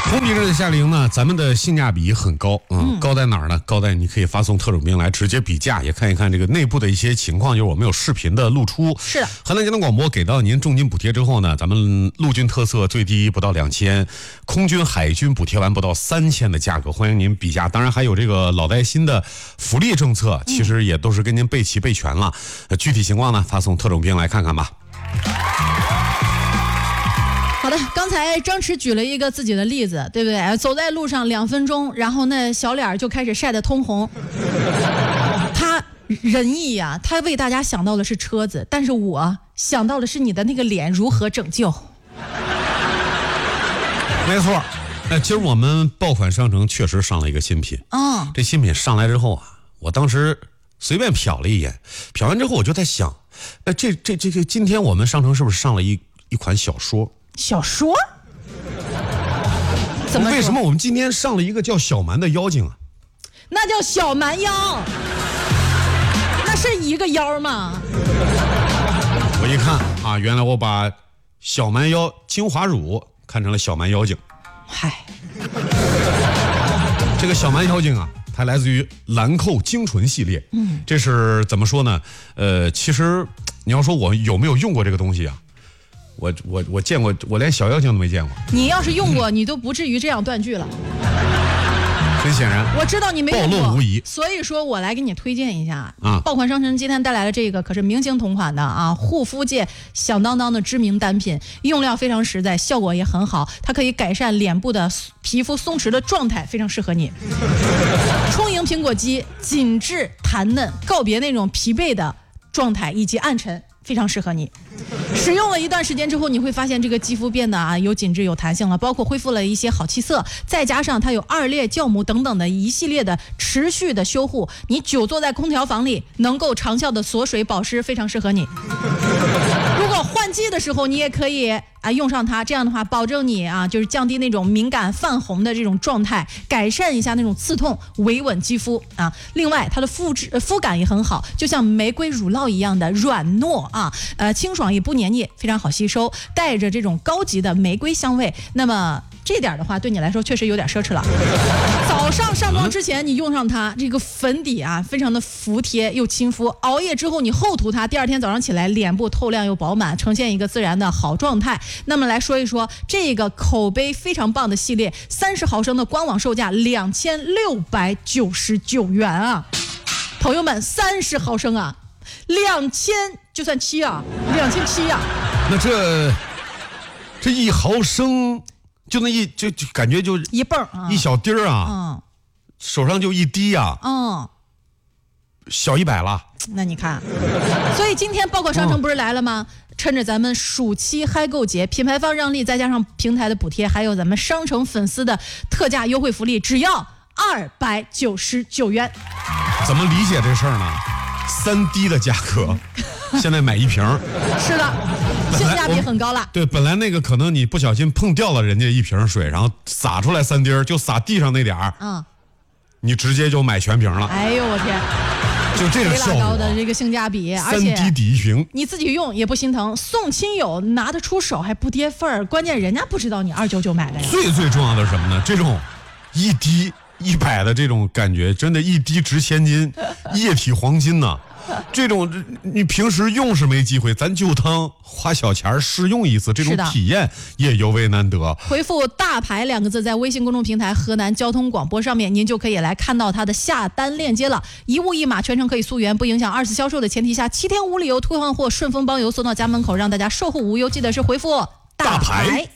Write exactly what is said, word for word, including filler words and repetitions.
红皮这夏令营呢，咱们的性价比很高，嗯，嗯高在哪儿呢？高在你可以发送特种兵来直接比价，也看一看这个内部的一些情况，就是我们有视频的露出。 是的， 河南交通广播给到您重金补贴之后呢，咱们陆军特色最低不到两千，空军海军补贴完不到三千的价格，欢迎您比价。当然还有这个老带新的福利政策，其实也都是跟您备齐备全了。嗯、具体情况呢，发送特种兵来看看吧。 好的，刚才张弛举了一个自己的例子，对不对？走在路上两分钟，然后那小脸就开始晒得通红。他仁义呀、啊，他为大家想到的是车子，但是我想到的是你的那个脸如何拯救。 没错，哎，今儿我们爆款商城确实上了一个新品。 嗯， 这新品上来之后啊，我当时随便瞟了一眼，瞟完之后我就在想，哎，这这这个今天我们商城是不是上了一一款小说？ 小说？怎么？ 为什么我们今天上了一个叫小蛮的妖精啊？ 那叫小蛮腰，那是一个腰吗？ 我一看啊，原来我把小蛮腰精华乳看成了小蛮妖精。 嗨， 这个小蛮妖精啊，它来自于兰蔻精纯系列。嗯，这是怎么说呢？呃，其实你要说我有没有用过这个东西啊？我我我见过，我连小妖精都没见过。 你要是用过，你都不至于这样断句了。 很显然， 我知道你没用过， 暴露无遗。 所以说我来给你推荐一下啊， 爆款商城今天带来的这个可是明星同款的啊，护肤界响当当的知名单品，用料非常实在，效果也很好，它可以改善脸部的皮肤松弛的状态，非常适合你。充盈苹果肌，紧致弹嫩，告别那种疲惫的状态以及暗沉。非常适合你，使用了一段时间之后，你会发现这个肌肤变得啊有紧致有弹性了，包括恢复了一些好气色，再加上它有二裂酵母等等的一系列的持续的修护，你久坐在空调房里能够长效的锁水保湿，非常适合你。如果换季的时候，你也可以啊用上它，这样的话保证你啊就是降低那种敏感泛红的这种状态，改善一下那种刺痛，维稳肌肤啊。另外，它的肤质、呃、肤感也很好，就像玫瑰乳酪一样的软糯啊，呃清爽也不黏腻，非常好吸收，带着这种高级的玫瑰香味。那么这点的话，对你来说确实有点奢侈了。早上上妆之前，你用上它，这个粉底啊，非常的服帖又亲肤。熬夜之后，你厚涂它，第二天早上起来，脸部透亮又饱满，呈现一个自然的好状态。那么来说一说这个口碑非常棒的系列，三十毫升的官网售价两千六百九十九元啊，朋友们，三十毫升啊，两千就算七啊，两千七啊。 那这这一毫升。就那一就就感觉就一泵啊， 一小滴儿啊， 嗯， 手上就一滴啊， 嗯， 小一百了。 那你看，所以今天爆款商城不是来了吗？嗯、趁着咱们暑期嗨购节，品牌方让利，再加上平台的补贴，还有咱们商城粉丝的特价优惠福利，只要二百九十九元。 怎么理解这事儿呢？三滴的价格，现在买一瓶， 是的，性价比很高了。 对，本来那个可能你不小心碰掉了人家一瓶水，然后洒出来三滴，就洒地上那点儿，嗯，你直接就买全瓶了。 哎呦我天！ 就这个效果， 高的这个性价比， 三滴抵一瓶， 你自己用也不心疼，送亲友拿得出手还不跌份儿，关键人家不知道你二九九买的呀。 最最重要的是什么呢？这种一滴一百的这种感觉，真的一滴值千金，液体黄金呐、啊。这种你平时用是没机会，咱就当花小钱试用一次，这种体验也尤为难得。 回复大牌两个字在微信公众平台河南交通广播上面，您就可以来看到它的下单链接了，一物一码，全程可以溯源，不影响二次销售的前提下，七天无理由退换货，顺丰包邮送到家门口，让大家售后无忧。记得是回复大牌。大牌